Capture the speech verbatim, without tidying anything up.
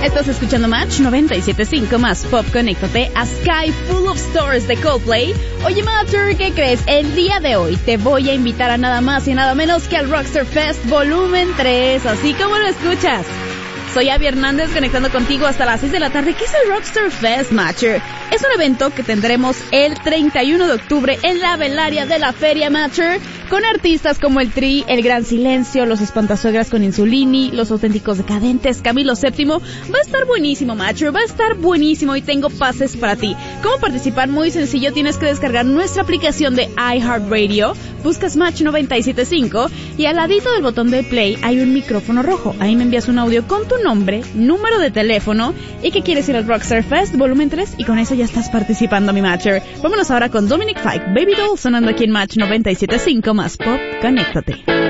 Estás escuchando Match noventa y siete punto cinco más Pop. Conéctate a Sky Full of Stars de Coldplay. Oye, Matcher, ¿qué crees? El día de hoy te voy a invitar a nada más y nada menos que al Rockstar Fest Volumen tres, así como lo escuchas. Soy Abby Hernández, conectando contigo hasta las seis de la tarde. ¿Qué es el Rockstar Fest, Matcher? Es un evento que tendremos el treinta y uno de octubre en la velaria de la Feria, Matcher, con artistas como el Tri, El Gran Silencio, Los Espantasuegras con Insulini, Los Auténticos Decadentes, Camilo séptimo. Va a estar buenísimo, Matcher, va a estar buenísimo y tengo pases para ti. ¿Cómo participar? Muy sencillo, tienes que descargar nuestra aplicación de iHeartRadio, buscas Match noventa y siete punto cinco y al ladito del botón de play hay un micrófono rojo. Ahí me envías un audio con tu nombre, número de teléfono y que quieres ir al Rockstar Fest Volumen tres y con eso ya estás participando, mi Matcher. Vámonos ahora con Dominic Fike, Baby Doll, sonando aquí en Match noventa y siete punto cinco más Pop. Conéctate.